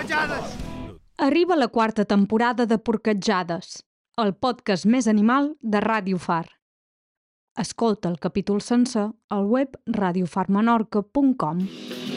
porquetjades! Arriba la quarta temporada de Porquetjades, el podcast més animal de Ràdio Far. Escolta el capítol sencer al web radiofarmenorca.com.